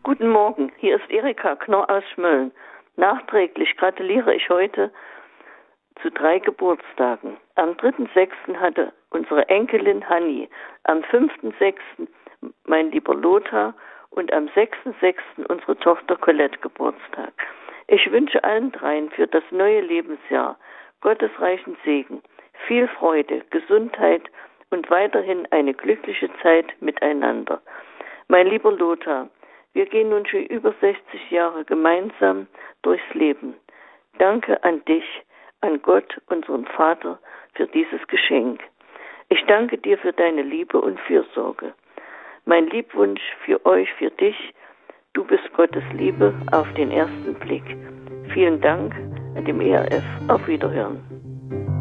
Guten Morgen, hier ist Erika Knorr aus Schmölln. Nachträglich gratuliere ich heute zu 3 Geburtstagen. Am 3.6. hatte unsere Enkelin Hanni, am 5.6. mein lieber Lothar und am 6.6. unsere Tochter Colette Geburtstag. Ich wünsche allen dreien für das neue Lebensjahr Gottes reichen Segen, viel Freude, Gesundheit und weiterhin eine glückliche Zeit miteinander. Mein lieber Lothar, wir gehen nun schon über 60 Jahre gemeinsam durchs Leben. Danke an dich, an Gott, unseren Vater, für dieses Geschenk. Ich danke dir für deine Liebe und Fürsorge. Mein Liebwunsch für euch, für dich, du bist Gottes Liebe auf den ersten Blick. Vielen Dank an dem ERF. Auf Wiederhören.